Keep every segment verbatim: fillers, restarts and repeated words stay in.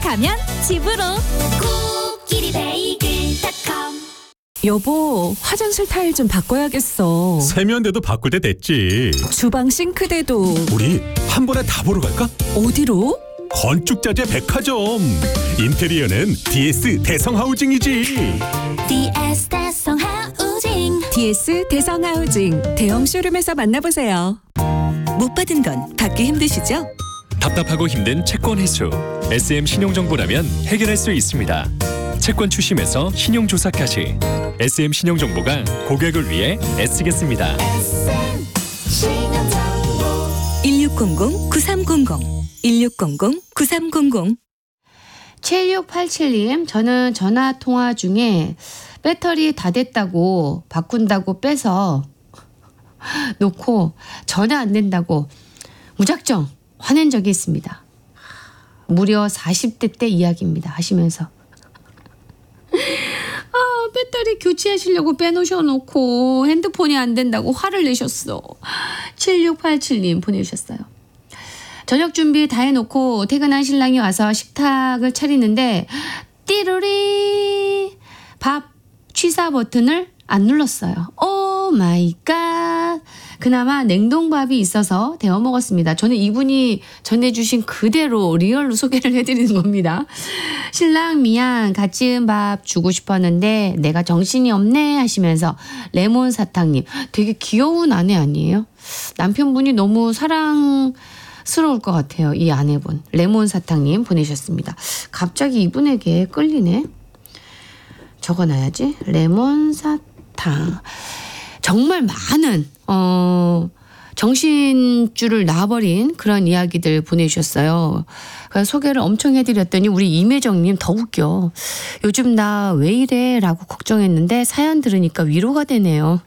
가면 집으로 코끼리 베이글 닷컴. 여보, 화장실 타일 좀 바꿔야겠어. 세면대도 바꿀 때 됐지. 주방 싱크대도. 우리 한 번에 다 보러 갈까? 어디로? 건축자재 백화점. 인테리어는 디에스 대성하우징이지. 디에스 대성하우징. 디에스 대성하우징 대형 쇼룸에서 만나보세요. 못 받은 건 받기 힘드시죠? 답답하고 힘든 채권 회수. 에스엠 신용정보라면 해결할 수 있습니다. 채권 추심에서 신용조사까지 에스엠 신용정보가 고객을 위해 애쓰겠습니다. 에스엠 신용정보. 일육공공 구삼공공 일육공공 구삼공공. 칠육팔칠님, 저는 전화통화 중에 배터리 다 됐다고 바꾼다고 빼서 놓고 전화 안 된다고 무작정 화낸 적이 있습니다. 무려 사십 대 때 이야기입니다. 하시면서 아, 배터리 교체하시려고 빼놓으셔놓고 핸드폰이 안 된다고 화를 내셨어. 칠육팔칠님 보내주셨어요. 저녁 준비 다 해놓고 퇴근한 신랑이 와서 식탁을 차리는데 띠루리 밥 취사 버튼을 안 눌렀어요. 오 마이 갓. 그나마 냉동밥이 있어서 데워 먹었습니다. 저는 이분이 전해주신 그대로 리얼로 소개를 해드리는 겁니다. 신랑 미안, 갓 지은 밥 주고 싶었는데 내가 정신이 없네 하시면서 레몬 사탕님, 되게 귀여운 아내 아니에요? 남편분이 너무 사랑스러울 것 같아요. 이 아내분 레몬 사탕님 보내셨습니다. 갑자기 이분에게 끌리네. 적어놔야지. 레몬 사탕. 정말 많은 어, 정신줄을 놔버린 그런 이야기들 보내주셨어요. 그래서 소개를 엄청 해드렸더니 우리 임혜정님 더 웃겨. 요즘 나 왜 이래 라고 걱정했는데 사연 들으니까 위로가 되네요.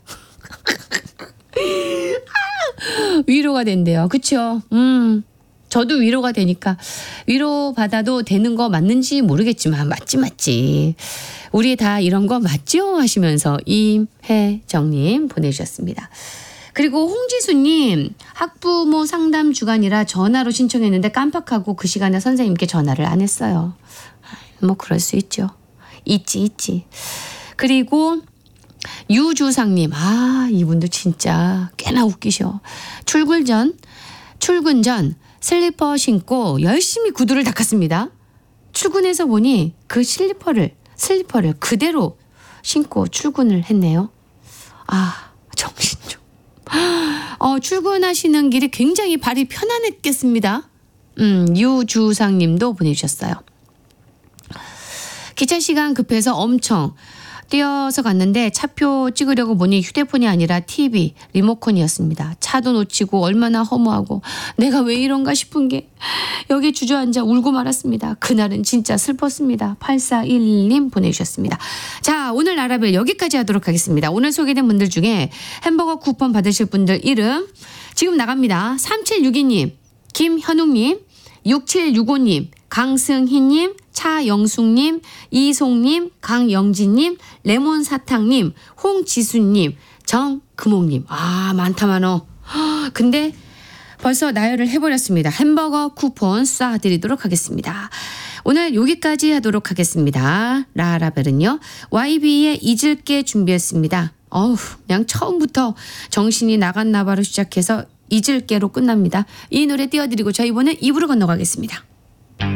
위로가 된대요. 그쵸? 음, 저도 위로가 되니까 위로 받아도 되는 거 맞는지 모르겠지만 맞지 맞지. 우리 다 이런 거 맞죠? 하시면서 임혜정님 보내주셨습니다. 그리고 홍지수님, 학부모 상담 주간이라 전화로 신청했는데 깜빡하고 그 시간에 선생님께 전화를 안 했어요. 뭐 그럴 수 있죠. 있지 있지. 그리고 유주상님, 아 이분도 진짜 꽤나 웃기셔. 출근 전 출근 전 슬리퍼 신고 열심히 구두를 닦았습니다. 출근해서 보니 그 슬리퍼를 슬리퍼를 그대로 신고 출근을 했네요. 아, 정신 좀. 어, 출근하시는 길이 굉장히 발이 편안했겠습니다. 음, 유주상님도 보내주셨어요. 기차 시간 급해서 엄청 뛰어서 갔는데 차표 찍으려고 보니 휴대폰이 아니라 티비 리모컨이었습니다. 차도 놓치고 얼마나 허무하고 내가 왜 이런가 싶은 게 여기 주저앉아 울고 말았습니다. 그날은 진짜 슬펐습니다. 팔사일님 보내주셨습니다. 자, 오늘 나라별 여기까지 하도록 하겠습니다. 오늘 소개된 분들 중에 햄버거 쿠폰 받으실 분들 이름 지금 나갑니다. 삼칠육이님, 김현웅님, 육칠육오님, 강승희님, 차영숙님, 이송님, 강영진님, 레몬사탕님, 홍지수님, 정금옥님. 아, 많다 많어. 근데 벌써 나열을 해버렸습니다. 햄버거 쿠폰 쏴드리도록 하겠습니다. 오늘 여기까지 하도록 하겠습니다. 라라벨은요, 와이비의 잊을게 준비했습니다. 어우, 그냥 처음부터 정신이 나갔나 봐로 시작해서 잊을게로 끝납니다. 이 노래 띄워드리고 저희 이번엔 이 부로 건너가겠습니다.